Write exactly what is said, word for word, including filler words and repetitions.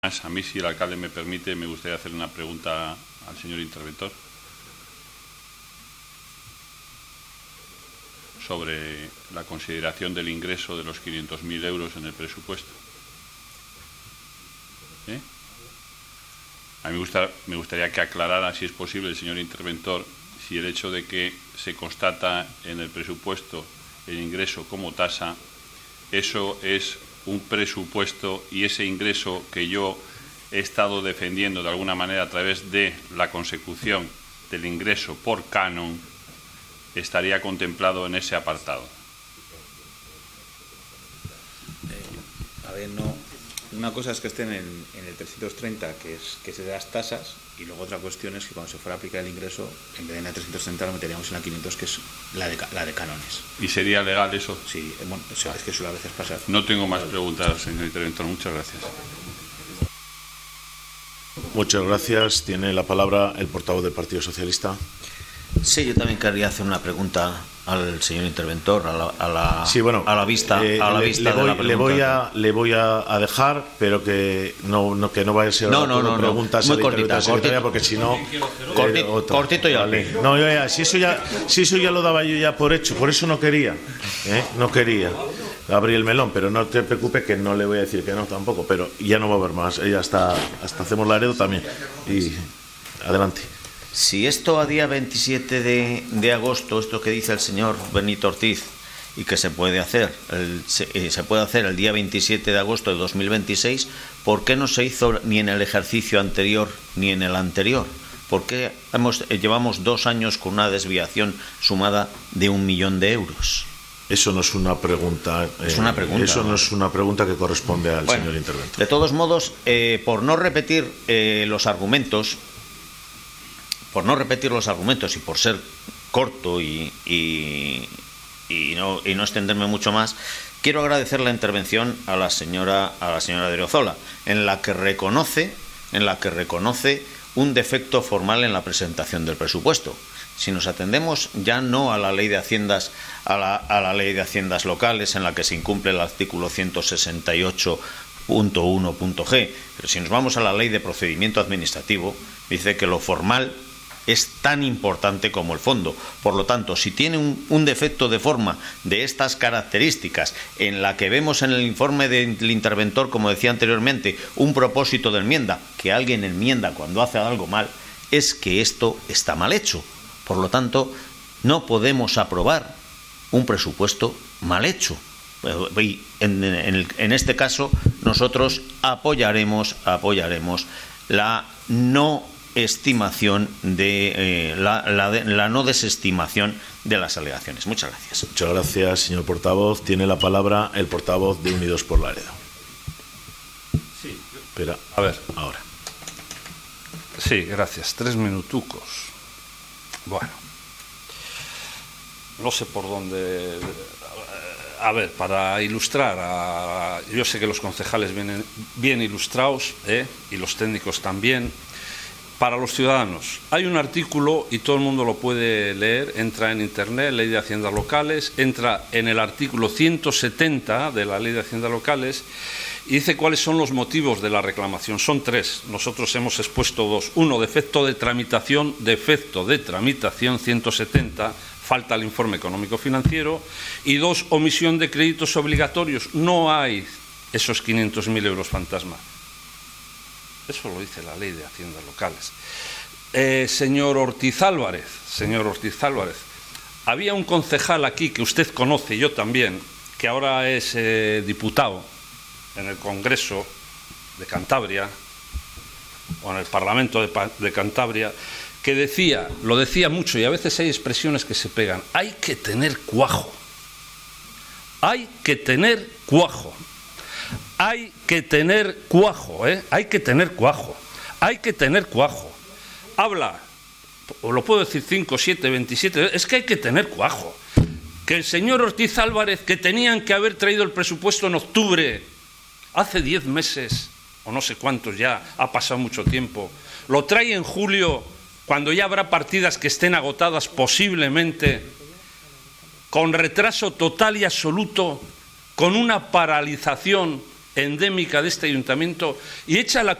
A mí, si el alcalde me permite, me gustaría hacer una pregunta al señor interventor sobre la consideración del ingreso de los quinientos mil euros en el presupuesto. ¿Eh? A mí me, gusta, me gustaría que aclarara, si es posible, el señor interventor, si el hecho de que se constata en el presupuesto el ingreso como tasa, eso es un presupuesto, y ese ingreso que yo he estado defendiendo de alguna manera a través de la consecución del ingreso por canon, estaría contemplado en ese apartado. Eh, a ver, no. Una cosa es que estén en, en el trescientos treinta, que es que se de las tasas, y luego otra cuestión es que cuando se fuera a aplicar el ingreso, en vez de en la trescientos treinta lo meteríamos en la quinientos, que es la de, la de cánones. ¿Y sería legal eso? Sí, bueno, o sea, es que eso a veces pasa. No tengo más preguntas, señor interventor. Muchas gracias. Muchas gracias. Tiene la palabra el portavoz del Partido Socialista. Sí, yo también querría hacer una pregunta al señor interventor, a la, a la, sí, bueno, a la vista, eh, a la le, vista le voy, de la pregunta. Le voy, a, le voy a, a dejar, pero que no, no, que no vaya a ser no, no, no, preguntas no. a la cortita, secretaria, porque si no... Cortito, eh, cortito y vale. No, yo ya, si, eso ya, si eso ya lo daba yo ya por hecho, por eso no quería, ¿eh? no quería abrir el melón, pero no te preocupes que no le voy a decir que no tampoco, pero ya no va a haber más, ya hasta, hasta hacemos Laredo también. Y adelante. Si esto a día veintisiete de, de agosto, esto que dice el señor Benito Ortiz, y que se puede hacer, el, se, eh, se puede hacer el día veintisiete de agosto de dos mil veintiséis, ¿por qué no se hizo ni en el ejercicio anterior ni en el anterior? ¿Por qué hemos, eh, llevamos dos años con una desviación sumada de un millón de euros? Eso no es una pregunta. Eh, es una pregunta. Eso no es una pregunta que corresponde al bueno, señor interventor. De todos modos, eh, por no repetir eh, los argumentos, por no repetir los argumentos y por ser corto y, y, y, no, y no extenderme mucho más, quiero agradecer la intervención a la señora a la señora Odriozola, en la que reconoce, en la que reconoce un defecto formal en la presentación del presupuesto. Si nos atendemos ya no a la ley de haciendas, a la, a la ley de haciendas locales, en la que se incumple el artículo ciento sesenta y ocho punto uno punto ge, pero si nos vamos a la ley de procedimiento administrativo, dice que lo formal es tan importante como el fondo. Por lo tanto, si tiene un, un defecto de forma de estas características, en la que vemos en el informe del interventor, como decía anteriormente, un propósito de enmienda, que alguien enmienda cuando hace algo mal, es que esto está mal hecho. Por lo tanto, no podemos aprobar un presupuesto mal hecho. Y en, en, el, en este caso, nosotros apoyaremos, apoyaremos la no estimación de, eh, la, la, de la no desestimación de las alegaciones. Muchas gracias. Muchas gracias, señor portavoz. Tiene la palabra el portavoz de Unidos por Laredo. Sí. Espera, a ver, ahora. Sí, gracias. Tres minutucos. Bueno, no sé por dónde. A ver, para ilustrar, a, yo sé que los concejales vienen bien ilustrados, ¿eh? Y los técnicos también. Para los ciudadanos, hay un artículo y todo el mundo lo puede leer, entra en internet, Ley de Haciendas Locales, entra en el artículo ciento setenta de la Ley de Haciendas Locales y dice cuáles son los motivos de la reclamación. Son tres, nosotros hemos expuesto dos. Uno, defecto de tramitación, defecto de tramitación ciento setenta, falta el informe económico-financiero, y dos, omisión de créditos obligatorios. No hay esos quinientos mil euros fantasma. Eso lo dice la Ley de Haciendas Locales. Eh, señor Ortiz Álvarez, señor Ortiz Álvarez, había un concejal aquí que usted conoce, yo también, que ahora es eh, diputado en el Congreso de Cantabria, o en el Parlamento de, de Cantabria, que decía, lo decía mucho, y a veces hay expresiones que se pegan, hay que tener cuajo, hay que tener cuajo. Hay que tener cuajo, ¿eh? Hay que tener cuajo, hay que tener cuajo. Habla, o lo puedo decir cinco, siete, veintisiete, es que hay que tener cuajo. Que el señor Ortiz Álvarez, que tenían que haber traído el presupuesto en octubre, hace diez meses, o no sé cuántos ya, ha pasado mucho tiempo, lo trae en julio, cuando ya habrá partidas que estén agotadas posiblemente, con retraso total y absoluto, con una paralización endémica de este ayuntamiento y echa la